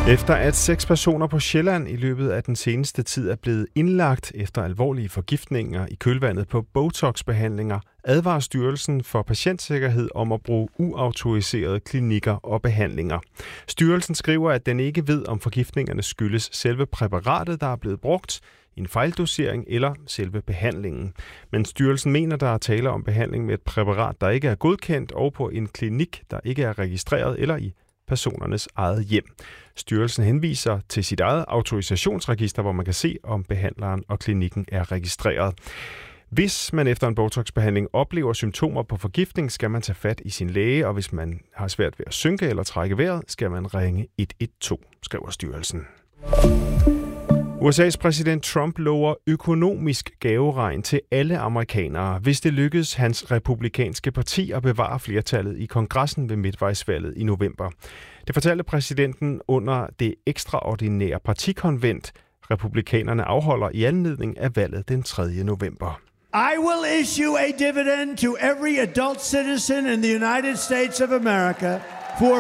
Efter at 6 personer på Sjælland i løbet af den seneste tid er blevet indlagt efter alvorlige forgiftninger i kølvandet på Botox-behandlinger, advarer Styrelsen for Patientsikkerhed om at bruge uautoriserede klinikker og behandlinger. Styrelsen skriver, at den ikke ved, om forgiftningerne skyldes selve præparatet, der er blevet brugt, en fejldosering eller selve behandlingen. Men styrelsen mener, der er tale om behandling med et præparat, der ikke er godkendt, og på en klinik, der ikke er registreret eller i personernes eget hjem. Styrelsen henviser til sit eget autorisationsregister, hvor man kan se, om behandleren og klinikken er registreret. Hvis man efter en Botox-behandling oplever symptomer på forgiftning, skal man tage fat i sin læge, og hvis man har svært ved at synke eller trække vejret, skal man ringe 112, skriver styrelsen. USA's præsident Trump lover økonomisk gaveregn til alle amerikanere, hvis det lykkes hans republikanske parti at bevare flertallet i kongressen ved midtvejsvalget i november. Det fortalte præsidenten under det ekstraordinære partikonvent, republikanerne afholder i anledning af valget den 3. november. I will issue a dividend to every adult citizen in the United States of America for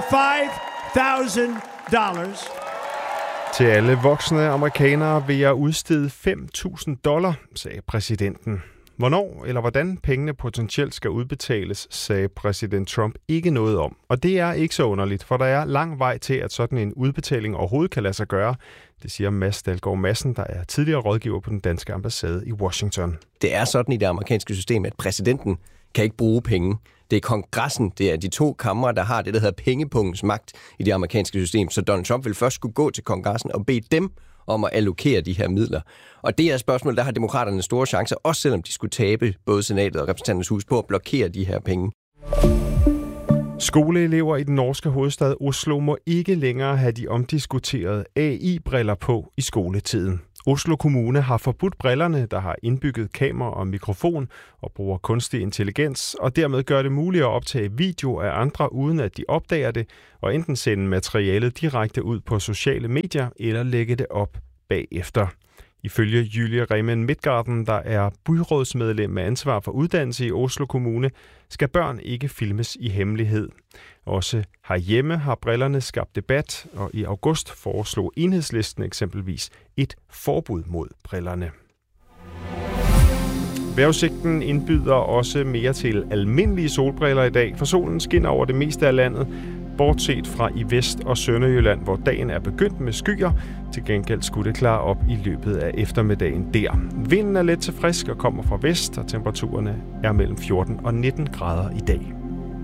$5,000. Til alle voksne amerikanere vil jeg udstede $5,000, sagde præsidenten. Hvornår eller hvordan pengene potentielt skal udbetales, sagde præsident Trump ikke noget om. Og det er ikke så underligt, for der er lang vej til, at sådan en udbetaling overhovedet kan lade sig gøre. Det siger Mads Dalgaard Madsen, der er tidligere rådgiver på den danske ambassade i Washington. Det er sådan i det amerikanske system, at præsidenten kan ikke bruge penge. Det er kongressen, det er de 2 kamre, der har det, der hedder pengepungens magt i det amerikanske system. Så Donald Trump vil først skulle gå til kongressen og bede dem om at allokere de her midler. Og det er et spørgsmål, der har demokraterne store chancer, også selvom de skulle tabe både senatet og repræsentanternes hus på at blokere de her penge. Skoleelever i den norske hovedstad Oslo må ikke længere have de omdiskuterede AI-briller på i skoletiden. Oslo Kommune har forbudt brillerne, der har indbygget kamera og mikrofon og bruger kunstig intelligens, og dermed gør det muligt at optage video af andre, uden at de opdager det, og enten sende materialet direkte ud på sociale medier eller lægge det op bagefter. Ifølge Julie Remen Midtgarden, der er byrådsmedlem med ansvar for uddannelse i Oslo Kommune, skal børn ikke filmes i hemmelighed. Også herhjemme har brillerne skabt debat, og i august foreslog Enhedslisten eksempelvis et forbud mod brillerne. Vejrudsigten indbyder også mere til almindelige solbriller i dag, for solen skinner over det meste af landet, bortset fra i Vest- og Sønderjylland, hvor dagen er begyndt med skyer. Til gengæld skulle det klare op i løbet af eftermiddagen der. Vinden er let til frisk og kommer fra vest, og temperaturerne er mellem 14 og 19 grader i dag.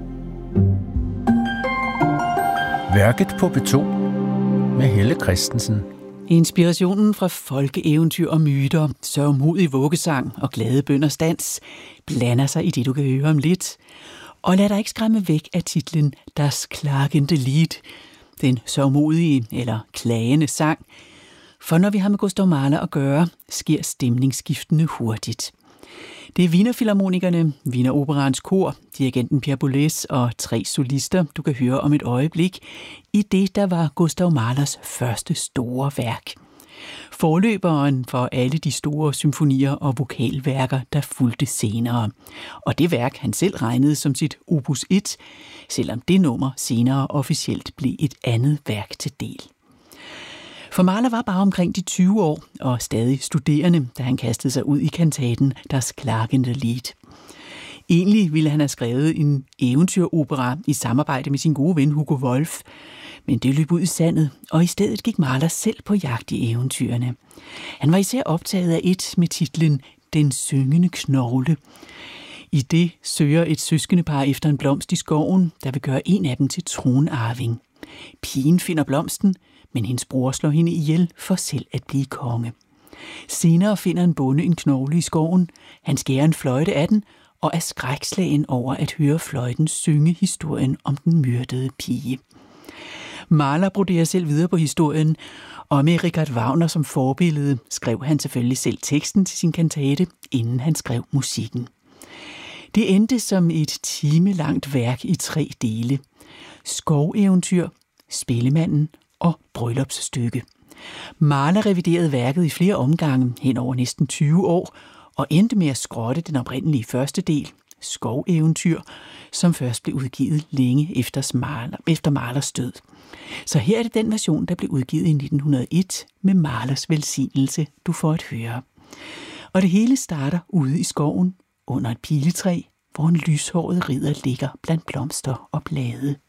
Værket på P2 med Helle Christensen. Inspirationen fra folkeeventyr og myter, sørgmodig vuggesang og glade bønders dans blander sig i det, du kan høre om lidt. Og lad dig ikke skræmme væk af titlen Das klagende Lied, den sørgmodige eller klagende sang. For når vi har med Gustav Mahler at gøre, sker stemningsskiftene hurtigt. Det er Wienerfilharmonikerne, Wiener Operaens kor, dirigenten Pierre Boulez og 3 solister, du kan høre om et øjeblik, i det, der var Gustav Mahlers første store værk. Forløberen for alle de store symfonier og vokalværker, der fulgte senere. Og det værk, han selv regnede som sit opus 1, selvom det nummer senere officielt blev et andet værk til del. For Mahler var bare omkring de 20 år og stadig studerende, da han kastede sig ud i kantaten Das klagende Lied. Egentlig ville han have skrevet en eventyropera i samarbejde med sin gode ven Hugo Wolf, men det løb ud i sandet, og i stedet gik Mahler selv på jagt i eventyrene. Han var især optaget af et med titlen Den syngende knogle. I det søger et søskendepar efter en blomst i skoven, der vil gøre en af dem til tronarving. Pigen finder blomsten, men hendes bror slår hende ihjel for selv at blive konge. Senere finder en bonde en knogle i skoven. Han skærer en fløjte af den, og er skrækslagen over at høre fløjten synge historien om den myrdede pige. Mahler broderer selv videre på historien, og med Richard Wagner som forbillede skrev han selvfølgelig selv teksten til sin kantate, inden han skrev musikken. Det endte som et timelangt værk i 3 dele. Skoveventyr, Spillemanden og Bryllupsstykke. Mahler reviderede værket i flere omgange hen over næsten 20 år, og endte med at skrotte den oprindelige første del, skoveventyr, som først blev udgivet længe efter Mahlers død. Så her er det den version, der blev udgivet i 1901 med Mahlers velsignelse, du får at høre. Og det hele starter ude i skoven under et piletræ, hvor en lyshåret ridder ligger blandt blomster og blade.